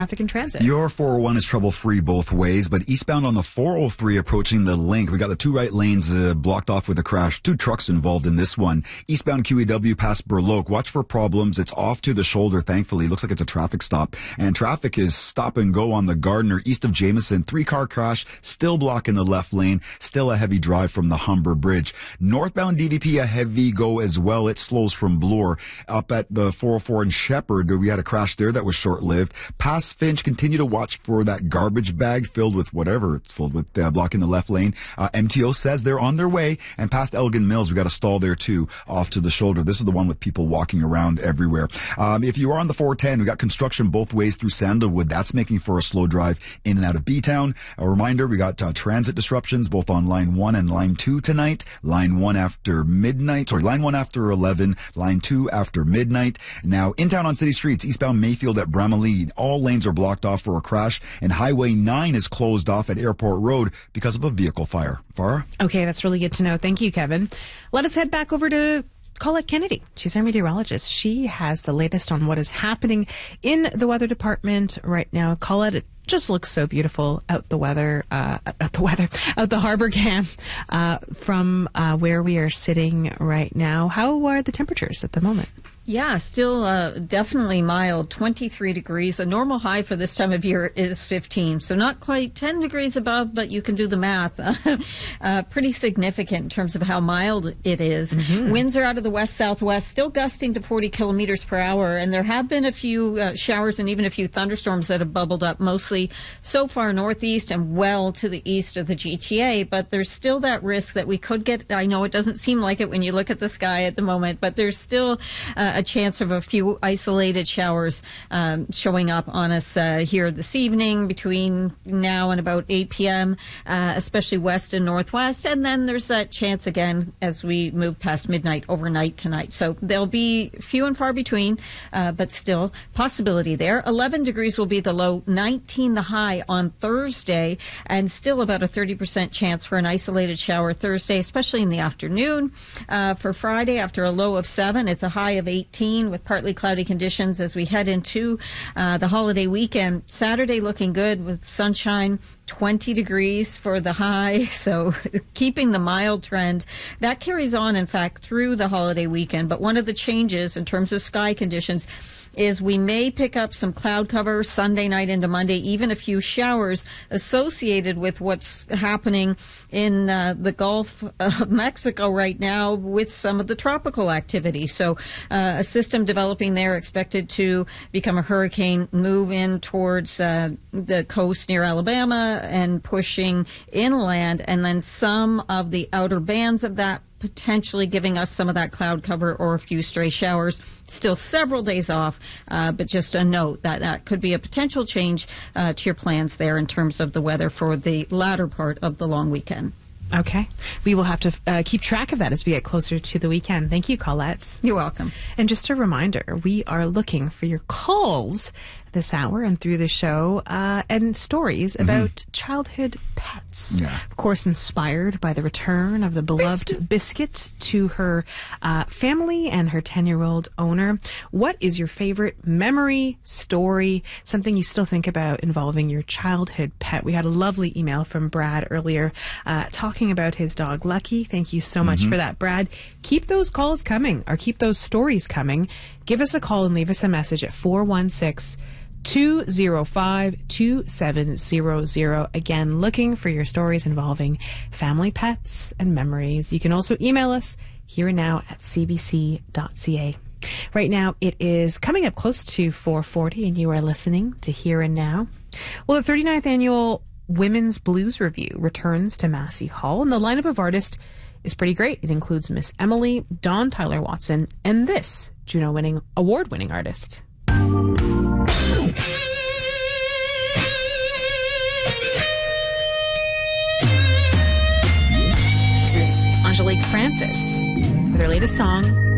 traffic and transit. Your 401 is trouble-free both ways, but eastbound on the 403 approaching the link, we got the two right lanes blocked off with a crash. Two trucks involved in this one. Eastbound QEW past Burloak. Watch for problems. It's off to the shoulder, thankfully. Looks like it's a traffic stop. And traffic is stop and go on the Gardner east of Jameson. 3-car crash, still blocking the left lane. Still a heavy drive from the Humber Bridge. Northbound DVP, a heavy go as well. It slows from Bloor. Up at the 404 in Shepherd, we had a crash there that was short-lived. Past Finch, continue to watch for that garbage bag filled with whatever it's filled with, blocking the left lane. MTO says they're on their way. And past Elgin Mills, we got a stall there too, off to the shoulder. This is the one with people walking around everywhere. If you are on the 410, we got construction both ways through Sandalwood. That's making for a slow drive in and out of B-Town. A reminder, we got transit disruptions both on line 1 and line 2 tonight. Line 1 after 11, line 2 after midnight. Now, in town on city streets, eastbound Mayfield at Bramalea, all lanes are blocked off for a crash, and Highway 9 is closed off at Airport Road because of a vehicle fire. Farah? Okay, that's really good to know. Thank you, Kevin. Let us head back over to Colette Kennedy. She's our meteorologist. She has the latest on what is happening in the weather department right now. Colette, it just looks so beautiful out the harbor cam from where we are sitting right now. How are the temperatures at the moment? Yeah, still definitely mild, 23 degrees. A normal high for this time of year is 15, so not quite 10 degrees above, but you can do the math. Pretty significant in terms of how mild it is. Mm-hmm. Winds are out of the west-southwest, still gusting to 40 kilometers per hour, and there have been a few showers and even a few thunderstorms that have bubbled up, mostly so far northeast and well to the east of the GTA, but there's still that risk that we could get, I know it doesn't seem like it when you look at the sky at the moment, but there's still a chance of a few isolated showers showing up on us here this evening between now and about 8 p.m., especially west and northwest. And then there's that chance again as we move past midnight overnight tonight. So there'll be few and far between, but still possibility there. 11 degrees will be the low, 19 the high on Thursday, and still about a 30% chance for an isolated shower Thursday, especially in the afternoon. For Friday, after a low of 7, it's a high of 18 with partly cloudy conditions as we head into the holiday weekend. Saturday looking good with sunshine, 20 degrees for the high, so keeping the mild trend. That carries on, in fact, through the holiday weekend. But one of the changes in terms of sky conditions is we may pick up some cloud cover Sunday night into Monday, even a few showers associated with what's happening in the Gulf of Mexico right now with some of the tropical activity. So a system developing there expected to become a hurricane, move in towards the coast near Alabama and pushing inland, and then some of the outer bands of that potentially giving us some of that cloud cover or a few stray showers. Still several days off, but just a note that that could be a potential change to your plans there in terms of the weather for the latter part of the long weekend. Okay. We will have to keep track of that as we get closer to the weekend. Thank you, Colette. You're welcome. And just a reminder, we are looking for your calls this hour and through the show and stories about childhood pets. Yeah. Of course, inspired by the return of the beloved Biscuit to her family and her 10-year-old owner. What is your favorite memory, story, something you still think about involving your childhood pet? We had a lovely email from Brad earlier talking about his dog, Lucky. Thank you so much for that, Brad. Keep those calls coming, or keep those stories coming. Give us a call and leave us a message at 416-205-2700. Again, looking for your stories involving family pets and memories. You can also email us here and now at cbc.ca. Right now, it is coming up close to 4:40, and you are listening to Here and Now. Well, the 39th annual Women's Blues Review returns to Massey Hall, and the lineup of artists is pretty great. It includes Miss Emily, Dawn Tyler Watson, and this Juno-winning, award-winning artist. This is Angelique Francis with her latest song,